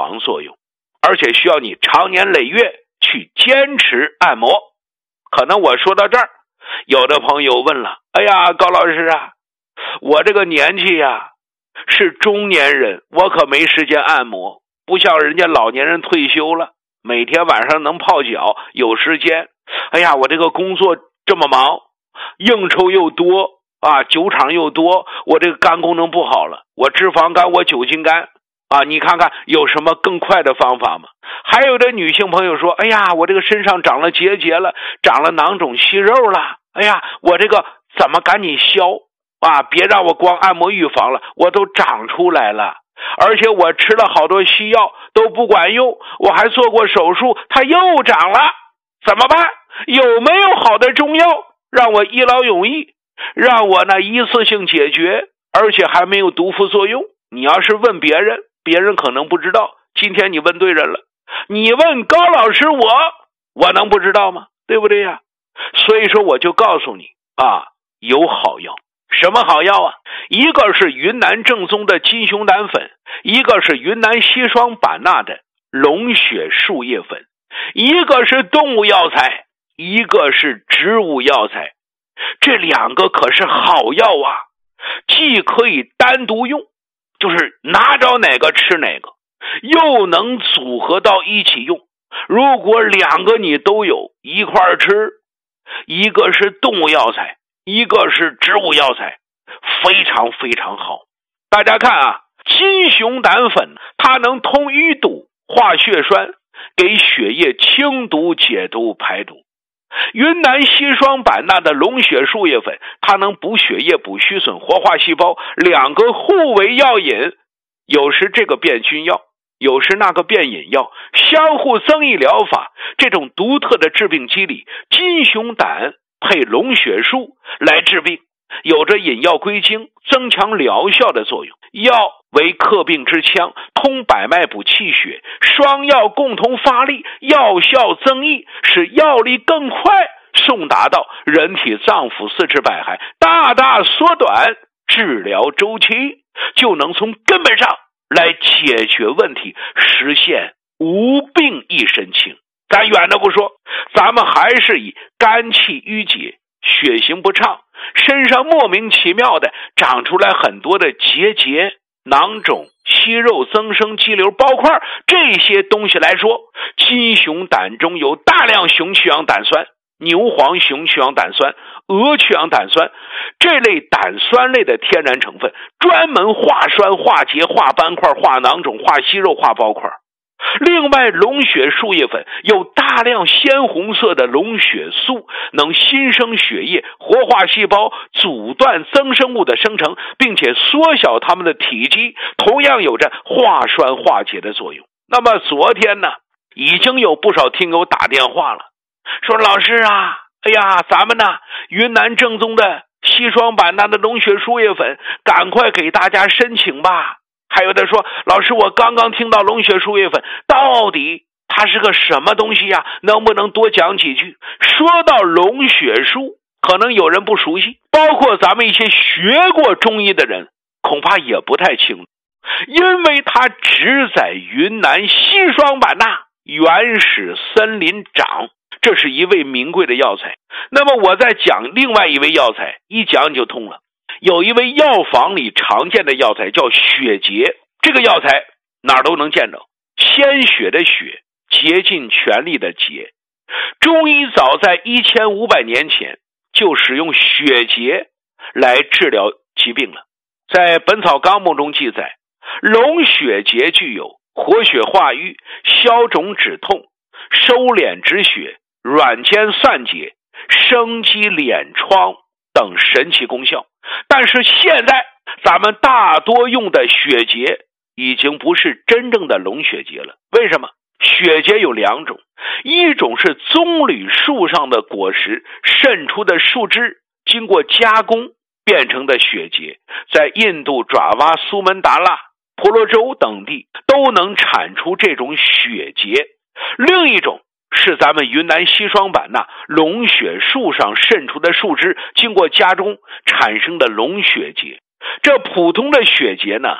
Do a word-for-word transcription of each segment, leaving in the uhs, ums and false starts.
防作用，而且需要你长年累月去坚持按摩。可能我说到这儿，有的朋友问了，哎呀，高老师啊，我这个年纪呀，是中年人，我可没时间按摩，不像人家老年人退休了，每天晚上能泡脚，有时间。哎呀，我这个工作这么忙，应酬又多啊，酒场又多，我这个肝功能不好了，我脂肪肝，我酒精肝啊，你看看有什么更快的方法吗？还有的女性朋友说，哎呀，我这个身上长了结节了，长了囊肿息肉了，哎呀，我这个怎么赶紧消啊？别让我光按摩预防了，我都长出来了，而且我吃了好多西药都不管用，我还做过手术，它又长了，怎么办？有没有好的中药让我一劳永逸，让我呢一次性解决，而且还没有毒副作用？你要是问别人，别人可能不知道，今天你问对人了。你问高老师我，我能不知道吗？对不对呀？所以说我就告诉你啊，有好药。什么好药啊？一个是云南正宗的金熊胆粉，一个是云南硒霜版纳的龙血树叶粉，一个是动物药材，一个是植物药材。这两个可是好药啊，既可以单独用，就是拿着哪个吃哪个，又能组合到一起用。如果两个你都有一块儿吃，一个是动物药材，一个是植物药材，非常非常好。大家看啊，金熊胆粉它能通淤堵、化血栓，给血液清毒解毒排毒。云南硒霜版纳的龙血树叶粉，它能补血液、补虚损、活化细胞，两个互为药引，有时这个变菌药，有时那个变引药，相互增益疗法。这种独特的治病机理，金熊胆配龙血树来治病，有着引药归经、增强疗效的作用。药为克病之枪，通百脉补气血，双药共同发力，药效增益，使药力更快送达到人体脏腑四肢百骸，大大缩短治疗周期，就能从根本上来解决问题，实现无病一身轻。咱远的不说，咱们还是以肝气郁结、血行不畅，身上莫名其妙的长出来很多的结节、囊肿、息肉增生、肌瘤、包块，这些东西来说，金熊胆中有大量雄去氧胆酸、牛黄雄去氧胆酸、鹅去氧胆酸这类胆酸类的天然成分，专门化栓、化结、化斑块、化囊肿、化息肉、化包块。另外，龙血树叶粉有大量鲜红色的龙血素，能新生血液、活化细胞、阻断增生物的生成，并且缩小它们的体积，同样有着化栓化结的作用。那么昨天呢，已经有不少听友打电话了，说老师啊，哎呀，咱们呢云南正宗的硒霜版纳的龙血树叶粉，赶快给大家申请吧。还有的说，老师，我刚刚听到龙血树叶粉，到底它是个什么东西呀？能不能多讲几句？说到龙血树，可能有人不熟悉，包括咱们一些学过中医的人恐怕也不太清楚，因为它只在云南硒霜版纳原始森林长，这是一味名贵的药材。那么我再讲另外一味药材，一讲你就通了。有一味药房里常见的药材叫血结，这个药材哪儿都能见着，鲜血的血，竭尽全力的竭。中医早在一千五百年前就使用血结来治疗疾病了。在《本草纲目》中记载，龙血结具有活血化瘀、消肿止痛、收敛止血、软坚散结、生肌敛疮等神奇功效。但是现在咱们大多用的血结已经不是真正的龙血结了。为什么？血结有两种，一种是棕榈树上的果实渗出的树枝，经过加工变成的血结，在印度爪哇、苏门答腊、婆罗洲等地都能产出这种血结。另一种是咱们云南硒霜版纳龙血树上渗出的树枝，经过加工产生的龙血结。这普通的血结呢，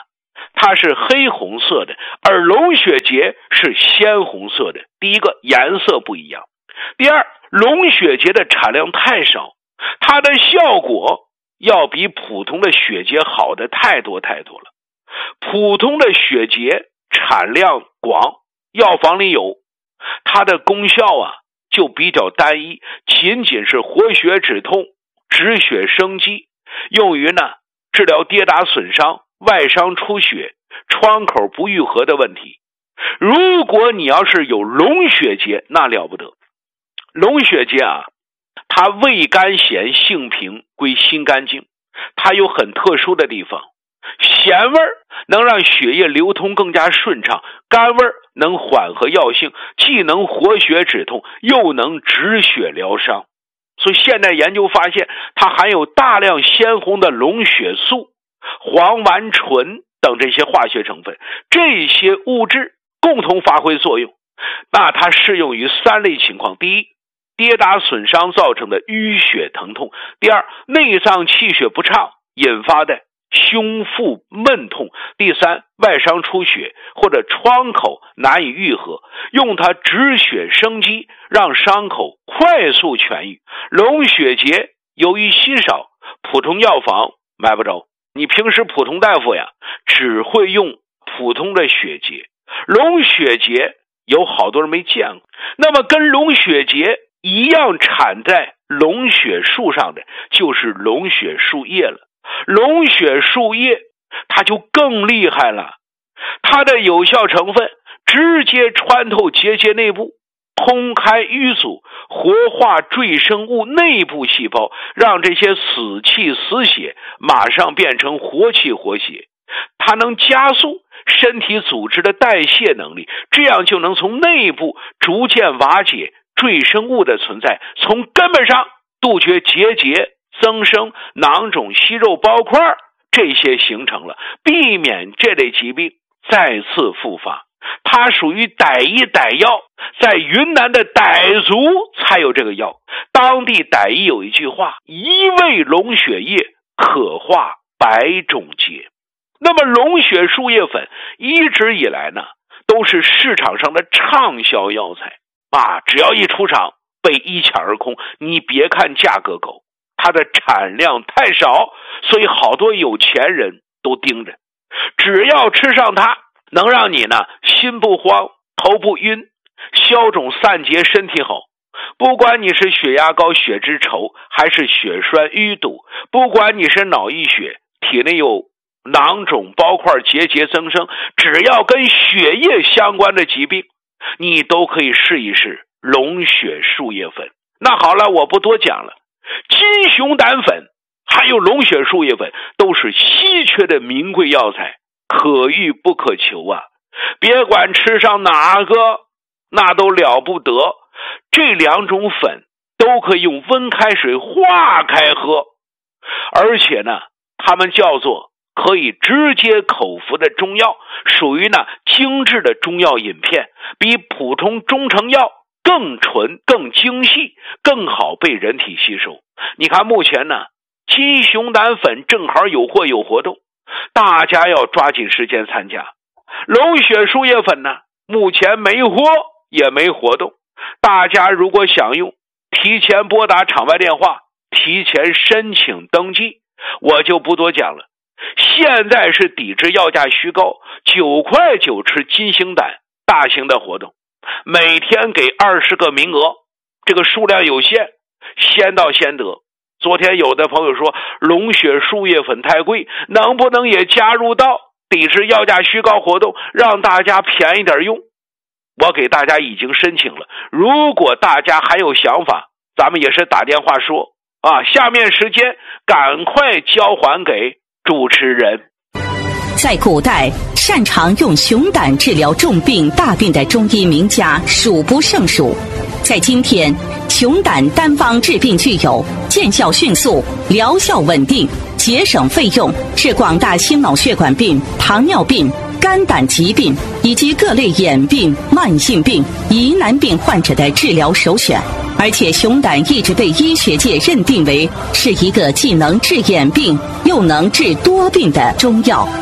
它是黑红色的，而龙血结是鲜红色的。第一个颜色不一样，第二，龙血结的产量太少，它的效果要比普通的血结好的太多太多了。普通的血结产量广，药房里有，它的功效啊就比较单一，仅仅是活血止痛、止血生肌，用于呢治疗跌打损伤、外伤出血、创口不愈合的问题。如果你要是有龙血结，那了不得。龙血结啊，它味甘咸性平，归心肝经，它有很特殊的地方，咸味能让血液流通更加顺畅，甘味能缓和药性，既能活血止痛，又能止血疗伤。所以现代研究发现，它含有大量鲜红的龙血素、黄烷醇等这些化学成分，这些物质共同发挥作用。那它适用于三类情况：第一，跌打损伤造成的淤血疼痛；第二，内脏气血不畅引发的胸腹闷痛；第三，外伤出血或者创口难以愈合，用它止血生肌，让伤口快速痊愈。龙血结由于稀少，普通药房买不着，你平时普通大夫呀只会用普通的血结，龙血结有好多人没见过。那么跟龙血结一样产在龙血树上的就是龙血树叶了。龙血树叶它就更厉害了，它的有效成分直接穿透结节内部，通开淤阻，活化赘生物内部细胞，让这些死气死血马上变成活气活血。它能加速身体组织的代谢能力，这样就能从内部逐渐瓦解赘生物的存在，从根本上杜绝结节增生、囊肿、息肉包块这些形成了，避免这类疾病再次复发。它属于傣医傣药，在云南的傣族才有这个药。当地傣医有一句话：一味龙血叶可化百种结。那么龙血树叶粉一直以来呢都是市场上的畅销药材啊，只要一出厂被一抢而空。你别看价格高，它的产量太少，所以好多有钱人都盯着，只要吃上它，能让你呢心不慌、头不晕、消肿散结、身体好。不管你是血压高、血脂稠，还是血栓淤堵，不管你是脑溢血、体内有囊肿、包块、结节增生，只要跟血液相关的疾病，你都可以试一试龙血树叶粉。那好了，我不多讲了。金熊胆粉还有龙血树叶粉都是稀缺的名贵药材，可遇不可求啊！别管吃上哪个，那都了不得。这两种粉都可以用温开水化开喝，而且呢，它们叫做可以直接口服的中药，属于呢精致的中药饮片，比普通中成药更纯、更精细，更好被人体吸收。你看目前呢，金熊胆粉正好有货有活动，大家要抓紧时间参加。龙血树叶粉呢，目前没货也没活动，大家如果想用，提前拨打场外电话，提前申请登记，我就不多讲了。现在是抵制药价虚高，九块九吃金星胆大型的活动，每天给二十个名额，这个数量有限，先到先得。昨天有的朋友说龙血树叶粉太贵，能不能也加入到抵制药价虚高活动，让大家便宜点用？我给大家已经申请了，如果大家还有想法，咱们也是打电话说啊。下面时间赶快交还给主持人。 在古代，擅长用熊胆治疗重病大病的中医名家数不胜数。在今天，熊胆单方治病具有见效迅速、疗效稳定、节省费用，是广大心脑血管病、糖尿病、肝胆疾病以及各类眼病、慢性病、疑难病患者的治疗首选。而且熊胆一直被医学界认定为是一个既能治眼病又能治多病的中药。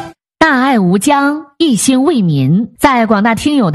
大爱无疆，一心为民，在广大听友的